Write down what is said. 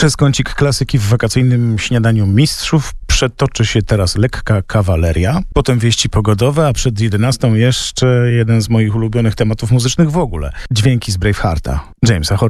Przez kącik klasyki w wakacyjnym śniadaniu mistrzów przetoczy się teraz lekka kawaleria, potem wieści pogodowe, a przed 11 jeszcze jeden z moich ulubionych tematów muzycznych w ogóle. Dźwięki z Bravehearta, Jamesa Hornera.